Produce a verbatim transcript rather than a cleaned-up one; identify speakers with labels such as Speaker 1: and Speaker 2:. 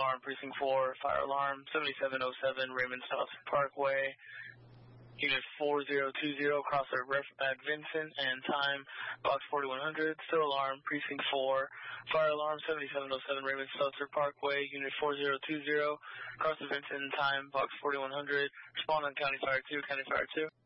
Speaker 1: alarm, precinct four, fire alarm, seventy-seven oh seven Raymond South Parkway. Unit four zero two zero, crosser ref at Vincent, and time, box forty-one hundred. Still alarm, precinct four, fire alarm, seventy-seven oh seven Raymond Seltzer Parkway. Unit four zero two zero, crosser Vincent, time, box forty-one hundred. Respond on County Fire two, County Fire two.